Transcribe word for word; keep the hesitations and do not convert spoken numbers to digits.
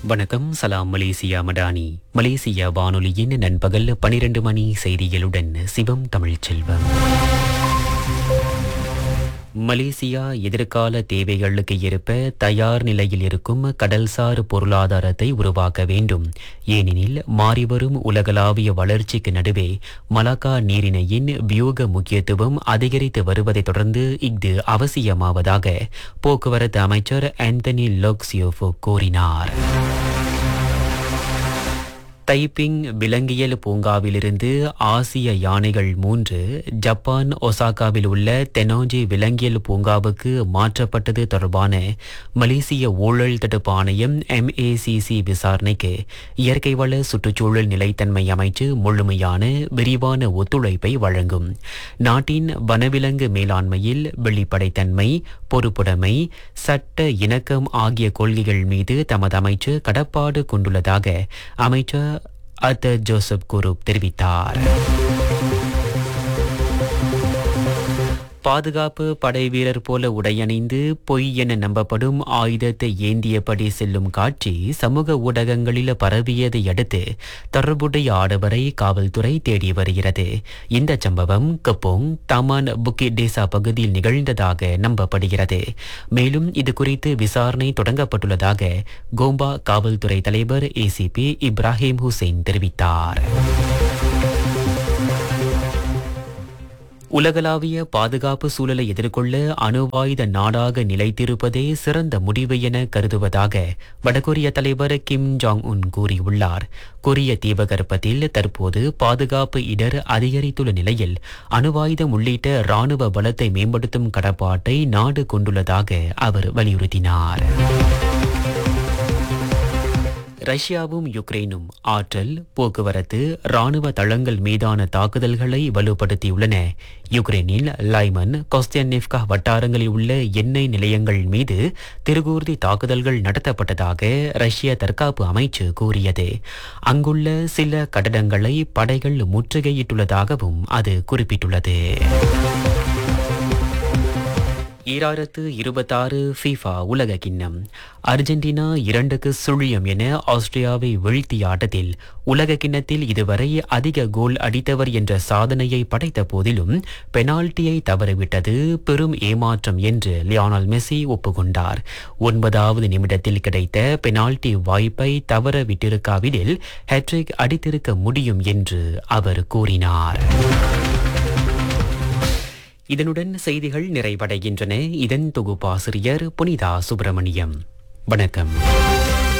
வணக்கம். சலாம் Malaysia Madani. Malaysia வானொலியின் நண்பகல் பனிரெண்டு மணி செய்திகளுடன் சிவம் தமிழ்ச்செல்வம். மலேசியா எதிர்கால தேவைகளுக்கு ஏற்ப தயார் நிலையில் இருக்கும் கடல்சார் பொருளாதாரத்தை உருவாக்க வேண்டும். ஏனெனில் மாறிவரும் உலகளாவிய வளர்ச்சிக்கு நடுவே மலாக்கா நீரிணையின் வியூக முக்கியத்துவம் அதிகரித்து வருவதைத் தொடர்ந்து இஃது அவசியமாவதாக போக்குவரத்து அமைச்சர் ஆந்தனி லோக்சியோஃபோ கூறினார். தைப்பிங் விலங்கியல் பூங்காவிலிருந்து ஆசிய யானைகள் மூன்று ஜப்பான் ஒசாகாவில் உள்ள தெனோஜி விலங்கியல் பூங்காவுக்கு மாற்றப்பட்டது தொடர்பான மலேசிய ஊழல் தடுப்பு ஆணையம் எம் ஏ சி சி விசாரணைக்கு இயற்கை வள சுற்றுச்சூழல் நிலைத்தன்மை அமைச்சு முழுமையான விரிவான ஒத்துழைப்பை வழங்கும். நாட்டின் வனவிலங்கு மேலாண்மையில் வெளிப்படைத்தன்மை, பொறுப்புடைமை, சட்ட இணக்கம் ஆகிய கொள்கைகள் மீது தமது அமைச்சு கடப்பாடு கொண்டுள்ளதாக அமைச்சர் அத்த ஜோசப் குரூப் தெரிவித்தார். பாதுகாப்பு படை வீரர் போல உடையணிந்து பொய் என நம்பப்படும் ஆயுதத்தை ஏந்தியபடி செல்லும் காட்சி சமூக ஊடகங்களில் பரவியதை அடுத்து தொடர்புடைய ஆடவரை காவல்துறை தேடி வருகிறது. இந்த சம்பவம் கப்போங் தமான் புக்கிட் டேசா பகுதியில் நிகழ்ந்ததாக நம்பப்படுகிறது. மேலும் இது குறித்து விசாரணை தொடங்கப்பட்டுள்ளதாக கோம்பா காவல்துறை தலைவர் ஏசிபி இப்ராஹிம் ஹுசைன் தெரிவித்தார். உலகளாவிய பாதுகாப்பு சூழலை எதிர்கொள்ள அணுவாயுத நாடாக நிலைத்திருப்பதே சிறந்த முடிவு என கருதுவதாக வடகொரிய தலைவர் கிம் ஜாங் உன் கூறியுள்ளார். கொரிய தீபகற்பத்தில் தற்போது பாதுகாப்பு இடர் அதிகரித்துள்ள நிலையில் அணுவாயுதம் உள்ளிட்ட இராணுவ பலத்தை மேம்படுத்தும் கடப்பாட்டை நாடு கொண்டுள்ளதாக அவர் வலியுறுத்தினார். ரஷ்யாவும் யுக்ரைனும் ஆற்றல், போக்குவரத்து, இராணுவ தளங்கள் மீதான தாக்குதல்களை வலுப்படுத்தியுள்ளன. யுக்ரைனில் லைமன், கொஸ்தியன்னிவ்கா வட்டாரங்களில் உள்ள எண்ணெய் நிலையங்கள் மீது திருகூர்தி தாக்குதல்கள் நடத்தப்பட்டதாக ரஷ்ய தற்காப்பு அமைச்சு கூறியது. அங்குள்ள சில கட்டடங்களை படைகள் முற்றுகையிட்டுள்ளதாகவும் அது குறிப்பிட்டுள்ளது. ஈராயிரத்து இருபத்தாறு ஃபீஃபா உலக கிண்ணம். அர்ஜென்டினா இரண்டுக்கு சுழியம் என ஆஸ்திரியாவை வீழ்த்திய ஆட்டத்தில் உலக கிண்ணத்தில் இதுவரை அதிக கோல் அடித்தவர் என்ற சாதனையை படைத்த போதிலும் பெனால்டியை தவறவிட்டது பெரும் ஏமாற்றம் என்று லியோனல் மெஸ்ஸி ஒப்புக்கொண்டார். ஒன்பதாவது நிமிடத்தில் கிடைத்த பெனால்டி வாய்ப்பை தவற விட்டிருக்காவிடில் ஹேட்ரிக் அடித்திருக்க முடியும் என்று அவர் கூறினார். இதனுடன் செய்திகள் நிறைவடைகின்றன. இதன் தொகுப்பாசிரியர் புனிதா சுப்பிரமணியம். வணக்கம்.